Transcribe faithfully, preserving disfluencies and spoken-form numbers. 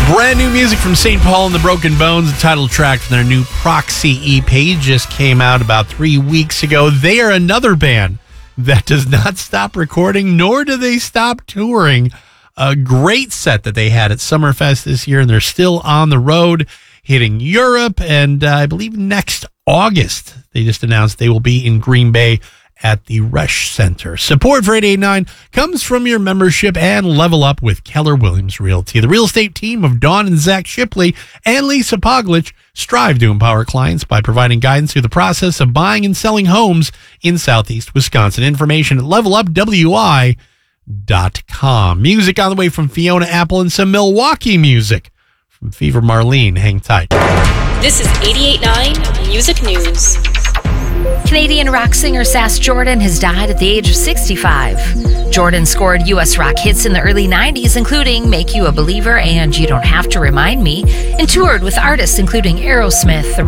Brand new music from Saint Paul and the Broken Bones, the title track from their new Proxy E P just came out about three weeks ago. They are another band that does not stop recording, nor do they stop touring. A great set that they had at Summerfest this year, and they're still on the road, hitting Europe, and uh, I believe next August, they just announced they will be in Green Bay at the Resch Center. Support for eight eighty-nine comes from your membership and Level Up with Keller Williams Realty. The real estate team of Dawn and Zach Shipley and Lisa Poglich strive to empower clients by providing guidance through the process of buying and selling homes in Southeast Wisconsin. Information at level up w i dot com. Music on the way from Fiona Apple and some Milwaukee music from Fever Marlene. Hang tight. This is eighty-eight point nine Music News. Canadian rock singer Sass Jordan has died at the age of sixty-five. Jordan scored U S rock hits in the early nineties, including Make You a Believer and You Don't Have to Remind Me, and toured with artists including Aerosmith,